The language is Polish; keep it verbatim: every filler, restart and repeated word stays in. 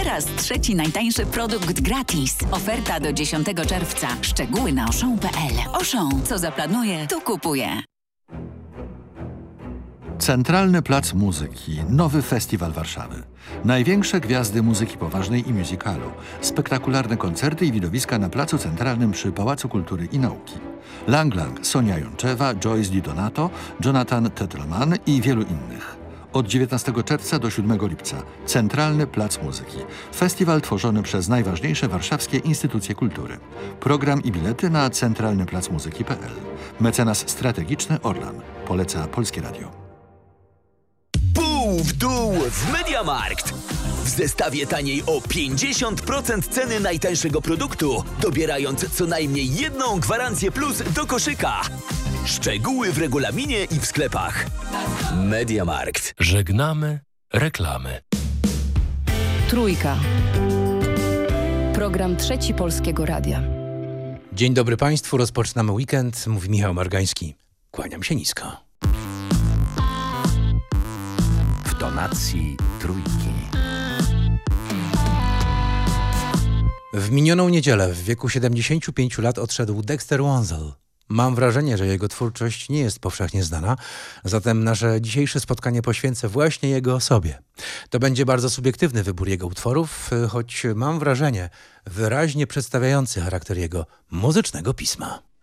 Teraz trzeci najtańszy produkt gratis. Oferta do dziesiątego czerwca. Szczegóły na oszą kropka pe el. Oszą, co zaplanuje, to kupuje. Centralny Plac Muzyki. Nowy festiwal Warszawy. Największe gwiazdy muzyki poważnej i musicalu. Spektakularne koncerty i widowiska na Placu Centralnym przy Pałacu Kultury i Nauki. Lang Lang, Sonia Jonczewa, Joyce Di Donato, Jonathan Tetelman i wielu innych. Od dziewiętnastego czerwca do siódmego lipca. Centralny Plac Muzyki. Festiwal tworzony przez najważniejsze warszawskie instytucje kultury. Program i bilety na centralny plac muzyki kropka pe el. Mecenas strategiczny Orlan. Poleca Polskie Radio. Pół w dół w MediaMarkt. W zestawie taniej o pięćdziesiąt procent ceny najtańszego produktu, dobierając co najmniej jedną gwarancję plus do koszyka. Szczegóły w regulaminie i w sklepach. MediaMarkt. Żegnamy reklamy. Trójka. Program Trzeci Polskiego Radia. Dzień dobry Państwu, rozpoczynamy weekend. Mówi Michał Margański. Kłaniam się nisko. W tonacji Trójki. W minioną niedzielę w wieku siedemdziesięciu pięciu lat odszedł Dexter Wansel. Mam wrażenie, że jego twórczość nie jest powszechnie znana, zatem nasze dzisiejsze spotkanie poświęcę właśnie jego osobie. To będzie bardzo subiektywny wybór jego utworów, choć mam wrażenie wyraźnie przedstawiający charakter jego muzycznego pisma.